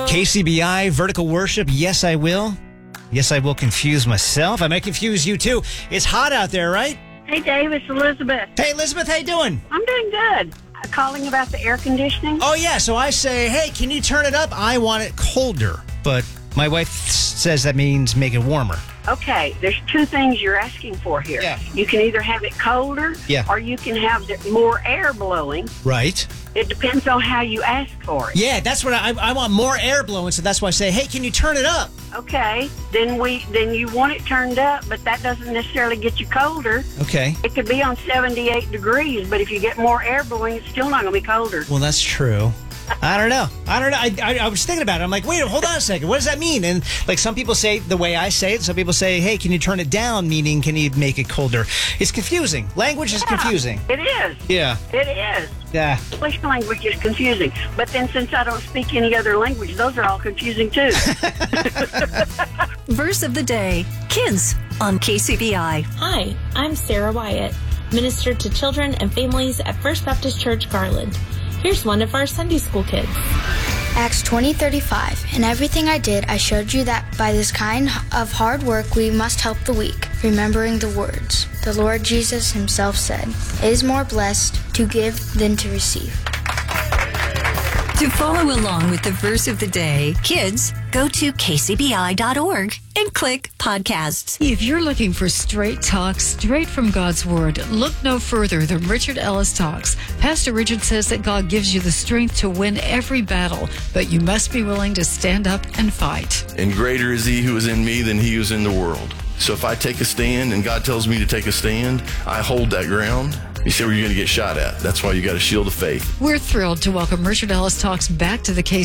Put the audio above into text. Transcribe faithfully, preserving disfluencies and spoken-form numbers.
K C B I, vertical worship. Yes, I will. Yes, I will confuse myself. I might confuse you, too. It's hot out there, right? Hey, Dave, it's Elizabeth. Hey, Elizabeth, how you doing? I'm doing good. I'm calling about the air conditioning. Oh, yeah. So I say, hey, can you turn it up? I want it colder. But my wife says that means make it warmer. Okay, there's two things you're asking for here. Yeah. You can either have it colder, Yeah. or you can have the, more air blowing. Right. It depends on how you ask for it. Yeah, that's what I, I want, more air blowing. So that's why I say, hey, can you turn it up? Okay, then we then you want it turned up, but that doesn't necessarily get you colder. Okay. It could be on seventy-eight degrees, but if you get more air blowing, it's still not going to be colder. Well, that's true. I don't know. I don't know. I, I, I was thinking about it. I'm like, wait, hold on a second. What does that mean? And like some people say the way I say it. Some people say, hey, can you turn it down? Meaning, can you make it colder? It's confusing. Language is Yeah, confusing. It is. Yeah. It is. Yeah. English language is confusing. But then since I don't speak any other language, those are all confusing too. Verse of the day, Kids on K C B I. Hi, I'm Sarah Wyatt, minister to children and families at First Baptist Church, Garland. Here's one of our Sunday school kids. Acts twenty thirty-five. In everything I did, I showed you that by this kind of hard work we must help the weak, remembering the words the Lord Jesus himself said, "It is more blessed to give than to receive." To follow along with the verse of the day, kids, go to k c b i dot org and click podcasts. If you're looking for straight talk, straight from God's Word, look no further than Richard Ellis Talks. Pastor Richard says that God gives you the strength to win every battle, but you must be willing to stand up and fight. And greater is he who is in me than he who is in the world. So if I take a stand and God tells me to take a stand, I hold that ground. You say where you're going to get shot at. That's why you got a shield of faith. We're thrilled to welcome Richard Ellis Talks back to the K